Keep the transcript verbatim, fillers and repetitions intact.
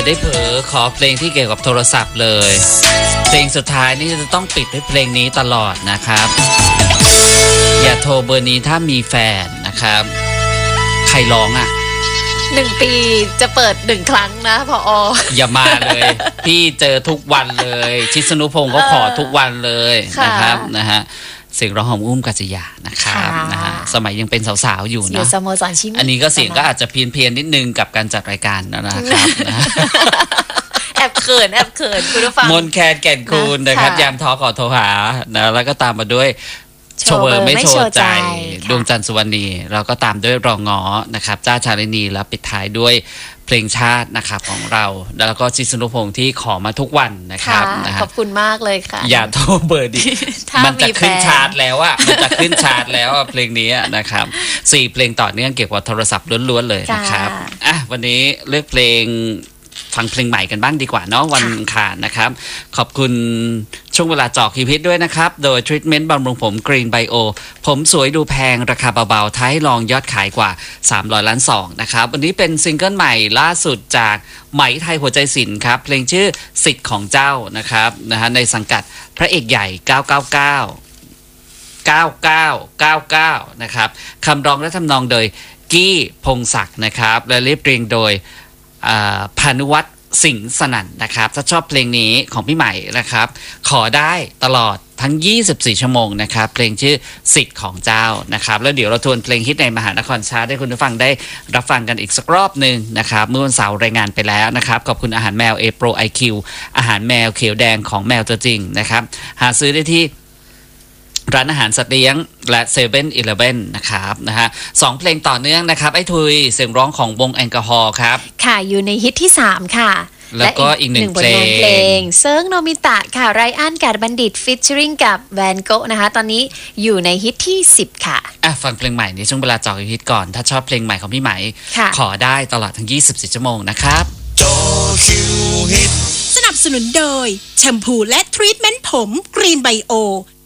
ได้เผลอขอเพลงที่เกี่ยวกับโทรศัพท์เลยเพลงสุดท้ายนี่จะต้องปิดด้วยเพลงนี้ตลอดนะครับอย่าโทรเบอร์นี้ถ้ามีแฟนนะครับใครร้องอ่ะหนึ่งปีจะเปิดหนึ่งครั้งนะผอ. อย่ามาเลยพี่เจอทุกวันเลยชิสนุพงศ์ก็ขอทุกวันเลยนะครับนะฮะเสียงร้องของอุ้มกัจจยานะครับนะฮะสมัยยังเป็นสาวๆอยู่นะสโมสรชิมอันนี้ก็เสียงก็อาจจะเพี้ยนๆนิดนึงกับการจัดรายการนะครับแอบเขินแอบเขินคุณผู้ฟังมนแคนแก่นคูณนะครับยามท้อขอโทรหานะแล้วก็ตามมาด้วยโชว์เบอร์ไม่โชว์ใจดวงจันทร์สุวรรณีเราก็ตามด้วยรองง้อนะครับจ้าชาลินีแล้วปิดท้ายด้วยเพลงชาตินะครับของเราแล้วก็ชิสนุพงศ์ที่ขอมาทุกวันนะครับขอบคุณมากเลยค่ะอย่าโทรเบอร์ดิมันจะขึ้นชาร์ตแล้วอ่ะมันจะขึ้นชาร์ตแล้วเพลงนี้นะครับสี่เพลงต่อเนื่องเกี่ยวกับโทรศัพท์ล้วนๆเลยนะครับอ่ะวันนี้เลือกเพลงฟังเพลงใหม่กันบ้างดีกว่าเนาะวันอังคารนะครับขอบคุณช่วงเวลาจอกคีพิษด้วยนะครับโดยทรีทเมนต์บำรุงผมกรีนไบโอผมสวยดูแพงราคาเบาๆท้ายลองยอดขายกว่าสามร้อยล้านสองนะครับวันนี้เป็นซิงเกิลใหม่ล่าสุดจากไหมไทยหัวใจศิลป์ครับเพลงชื่อสิทธิ์ของเจ้านะครับนะฮะในสังกัดพระเอกใหญ่เก้าเก้าเก้า เก้าเก้าเก้าเก้านะครับคำร้องและทำนองโดยกี้พงศักดิ์นะครับและเรียบเรียงโดยพานุวัฒน์สิงห์สนั่นนะครับถ้าชอบเพลงนี้ของพี่ใหม่นะครับขอได้ตลอดทั้งยี่สิบสี่ชั่วโมงนะครับเพลงชื่อสิทธิ์ของเจ้านะครับแล้วเดี๋ยวเราทวนเพลงฮิตในมหานครชาร์ตให้คุณผู้ฟังได้รับฟังกันอีกสักรอบหนึ่งนะครับเมื่อวันเสาร์รายงานไปแล้วนะครับขอบคุณอาหารแมว A Pro ไอ คิว อาหารแมวเขียวแดงของแมวตัวจริงนะครับหาซื้อได้ที่ร้านอาหารสัตว์เลี้ยงและเซเว่นอีเลฟเว่นนะครับนะฮะสองเพลงต่อเนื่องนะครับไอ้ทุยเสียงร้องของวงแอลกอฮอล์ครับค่ะอยู่ในฮิตที่สามค่ะแล้วก็อีกหนึ่งเพลงเพลงเซิร์งโนมิตะค่ะไรอันกาดบัณฑิตฟิชเชอริงกับแวนโกะนะคะตอนนี้อยู่ในฮิตที่สิบค่ะอ่ะฟังเพลงใหม่ในช่วงเวลาจอกฮิตก่อนถ้าชอบเพลงใหม่ของพี่ไหมขอได้ตลอดทั้งยี่สิบสี่ชั่วโมงนะครับสนับสนุนโดยแชมพูและทรีทเมนต์ผมกรีนไบโอ